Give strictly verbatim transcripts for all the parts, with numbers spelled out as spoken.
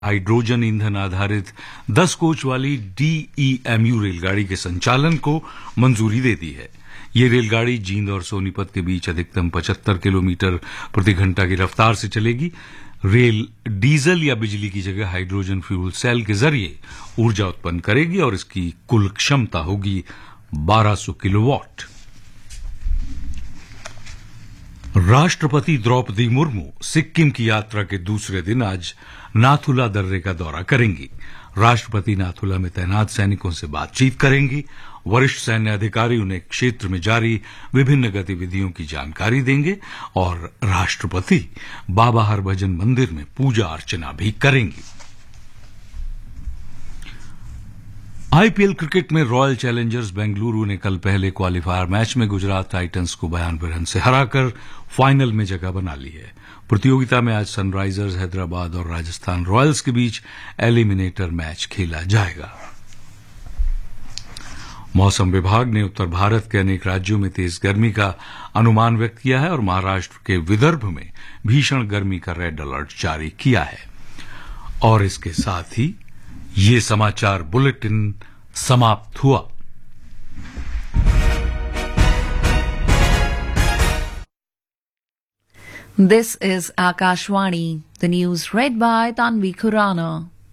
Hydrogen ईंधन आधारित दस कोच वाली डीईएमयू रेलगाड़ी के संचालन को मंजूरी दे दी है। ये रेलगाड़ी जींद और सोनीपत के बीच अधिकतम पचहत्तर किलोमीटर प्रति घंटा की रफ्तार से चलेगी। रेल डीजल या बिजली की जगह हाइड्रोजन फ्यूल सेल के जरिए ऊर्जा उत्पन्न करेगी और इसकी कुल क्षमता होगी बारह सौ किलोवाट। राष्ट्रपति द्रौपदी मुर्मू सिक्किम की यात्रा के दूसरे दिन आज नाथुला दर्रे का दौरा करेंगी। राष्ट्रपति नाथुला में तैनात सैनिकों से बातचीत करेंगी। वरिष्ठ सैन्य अधिकारी उन्हें क्षेत्र में जारी विभिन्न गतिविधियों की जानकारी देंगे और राष्ट्रपति बाबा हरभजन मंदिर में पूजा अर्चना भी करेंगी। आईपीएल क्रिकेट में रॉयल चैलेंजर्स बेंगलुरु ने कल पहले क्वालिफायर मैच में गुजरात टाइटंस को बयानवे रन से हराकर फाइनल में जगह बना ली है। प्रतियोगिता में आज सनराइजर्स हैदराबाद और राजस्थान रॉयल्स के बीच एलिमिनेटर मैच खेला जाएगा। मौसम विभाग ने उत्तर भारत के अनेक राज्यों में तेज गर्मी का अनुमान व्यक्त किया है और महाराष्ट्र के विदर्भ में भीषण गर्मी का रेड अलर्ट जारी किया है। और इसके साथ ही ये समाचार बुलेटिन समाप्त हुआ। This is Akashwani, the news read by Tanvi Khurana.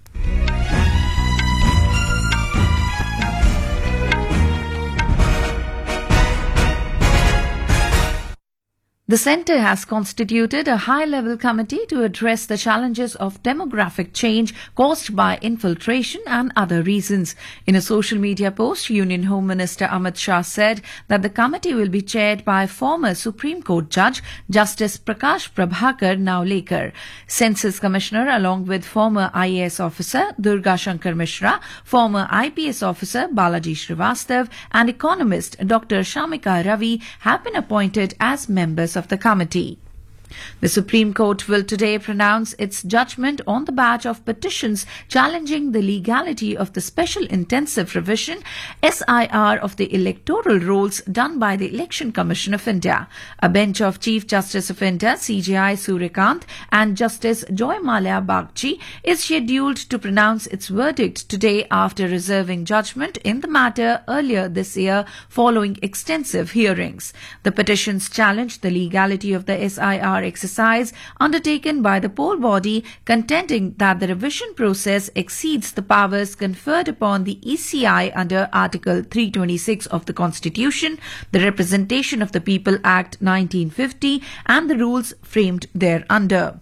The Centre has constituted a high-level committee to address the challenges of demographic change caused by infiltration and other reasons. In a social media post, Union Home Minister Amit Shah said that the committee will be chaired by former Supreme Court Judge Justice Prakash Prabhakar Naulekar. Census Commissioner along with former I A S officer Durga Shankar Mishra, former I P S officer Balaji Srivastav and economist Doctor Shamika Ravi have been appointed as members of the committee. The Supreme Court will today pronounce its judgment on the batch of petitions challenging the legality of the Special Intensive Revision S I R of the electoral rolls done by the Election Commission of India. A bench of Chief Justice of India C J I Suryakant and Justice Joy Malia Bagchi is scheduled to pronounce its verdict today after reserving judgment in the matter earlier this year following extensive hearings. The petitions challenge the legality of the S I R exercise undertaken by the poll body, contending that the revision process exceeds the powers conferred upon the E C I under Article three twenty-six of the Constitution, the Representation of the People Act nineteen fifty, and the rules framed thereunder.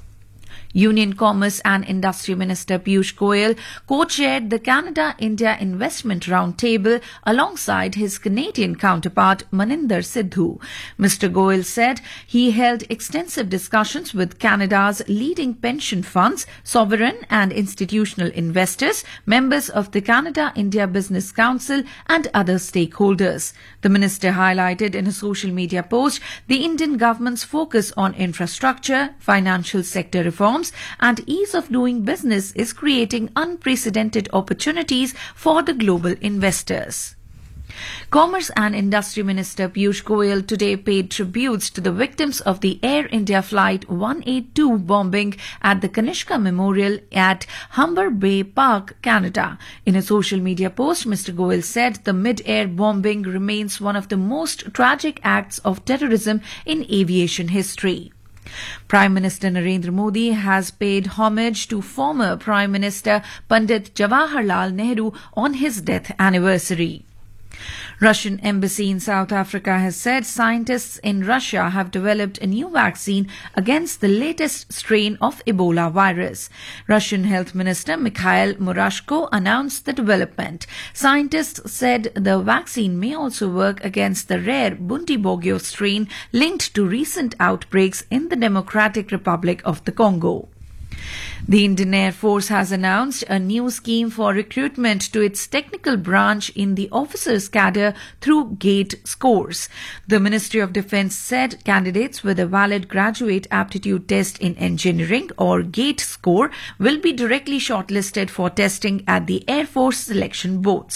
Union Commerce and Industry Minister Piyush Goyal co-chaired the Canada-India Investment Roundtable alongside his Canadian counterpart Maninder Sidhu. Mister Goyal said he held extensive discussions with Canada's leading pension funds, sovereign and institutional investors, members of the Canada-India Business Council and other stakeholders. The minister highlighted in a social media post the Indian government's focus on infrastructure, financial sector reforms, and ease of doing business is creating unprecedented opportunities for the global investors. Commerce and Industry Minister Piyush Goyal today paid tributes to the victims of the Air India Flight one eighty-two bombing at the Kanishka Memorial at Humber Bay Park, Canada. In a social media post, Mister Goyal said the mid-air bombing remains one of the most tragic acts of terrorism in aviation history. Prime Minister Narendra Modi has paid homage to former Prime Minister Pandit Jawaharlal Nehru on his death anniversary. Russian embassy in South Africa has said scientists in Russia have developed a new vaccine against the latest strain of Ebola virus. Russian Health Minister Mikhail Murashko announced the development. Scientists said the vaccine may also work against the rare Bundibugyo strain linked to recent outbreaks in the Democratic Republic of the Congo. The Indian Air Force has announced a new scheme for recruitment to its technical branch in the officers' cadre through GATE scores. The Ministry of Defence said candidates with a valid graduate aptitude test in engineering or GATE score will be directly shortlisted for testing at the Air Force selection boards.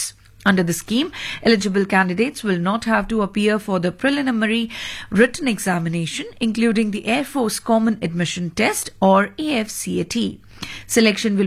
Under the scheme, eligible candidates will not have to appear for the preliminary written examination, including the Air Force Common Admission Test or A F C A T. Selection will